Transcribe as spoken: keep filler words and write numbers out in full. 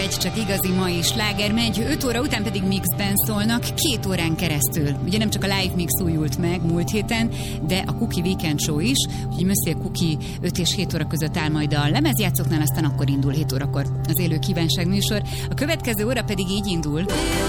egy csak igazi mai sláger megy, öt óra után pedig mixben szólnak két órán keresztül. Ugye nem csak a live mix újult meg múlt héten, de a Cookie Weekend Show is, úgyhogy Monsieur Cookie öt és hét óra között áll majd a lemezjátszóknál, aztán akkor indul hét órakor az élő kívánság műsor. A következő óra pedig így indul.